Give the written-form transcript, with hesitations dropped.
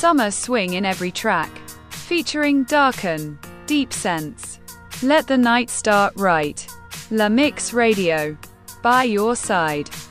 summer swing in every track. Featuring Darken, Deep Sense. Let the night start right. La Mix Radio. By your side.